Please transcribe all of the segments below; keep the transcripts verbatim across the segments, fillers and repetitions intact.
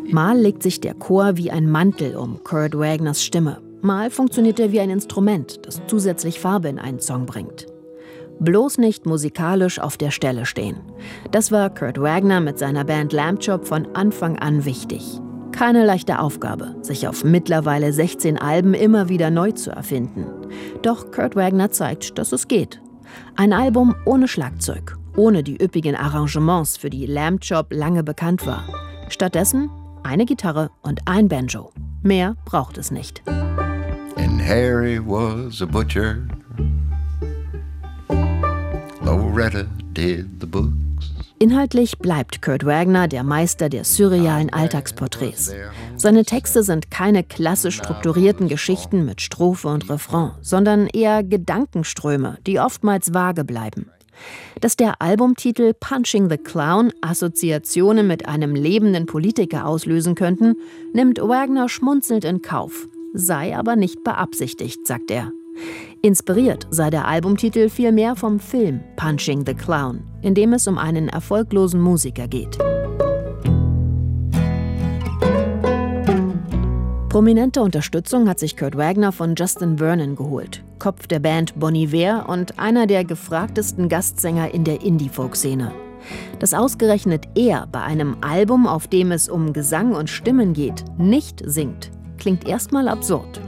Mal legt sich der Chor wie ein Mantel um Kurt Wagners Stimme. Mal funktioniert er wie ein Instrument, das zusätzlich Farbe in einen Song bringt. Bloß nicht musikalisch auf der Stelle stehen. Das war Kurt Wagner mit seiner Band Lamb Chop von Anfang an wichtig. Keine leichte Aufgabe, sich auf mittlerweile sechzehn Alben immer wieder neu zu erfinden. Doch Kurt Wagner zeigt, dass es geht. Ein Album ohne Schlagzeug, ohne die üppigen Arrangements, für die Lamb Chop lange bekannt war. Stattdessen eine Gitarre und ein Banjo. Mehr braucht es nicht. And Harry was a butcher. Loretta did the books. Inhaltlich bleibt Kurt Wagner der Meister der surrealen Alltagsporträts. Seine Texte sind keine klassisch strukturierten Geschichten mit Strophe und Refrain, sondern eher Gedankenströme, die oftmals vage bleiben. Dass der Albumtitel Punching the Clown Assoziationen mit einem lebenden Politiker auslösen könnten, nimmt Wagner schmunzelnd in Kauf. Sei aber nicht beabsichtigt, sagt er. Inspiriert sei der Albumtitel vielmehr vom Film Punching the Clown, in dem es um einen erfolglosen Musiker geht. Prominente Unterstützung hat sich Kurt Wagner von Justin Vernon geholt, Kopf der Band Bon Iver und einer der gefragtesten Gastsänger in der Indie-Folk-Szene. Dass ausgerechnet er bei einem Album, auf dem es um Gesang und Stimmen geht, nicht singt, klingt erstmal absurd.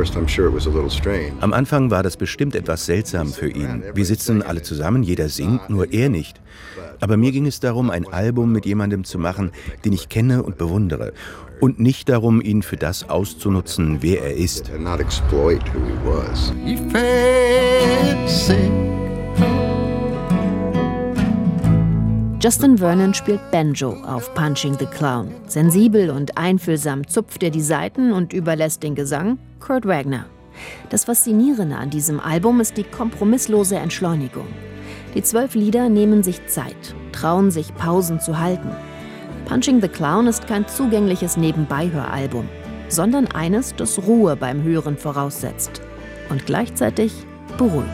Am Anfang war das bestimmt etwas seltsam für ihn. Wir sitzen alle zusammen, jeder singt, nur er nicht. Aber mir ging es darum, ein Album mit jemandem zu machen, den ich kenne und bewundere. Und nicht darum, ihn für das auszunutzen, wer er ist. Justin Vernon spielt Banjo auf Punching the Clown. Sensibel und einfühlsam zupft er die Saiten und überlässt den Gesang Kurt Wagner. Das Faszinierende an diesem Album ist die kompromisslose Entschleunigung. Die zwölf Lieder nehmen sich Zeit, trauen sich Pausen zu halten. Punching the Clown ist kein zugängliches Nebenbeihöralbum, sondern eines, das Ruhe beim Hören voraussetzt und gleichzeitig beruhigt.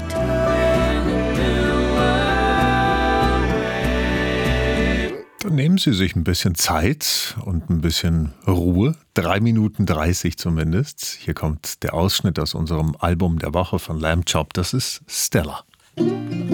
Dann nehmen Sie sich ein bisschen Zeit und ein bisschen Ruhe, drei Minuten dreißig zumindest. Hier kommt der Ausschnitt aus unserem Album der Woche von Lamb Chop, das ist Stella.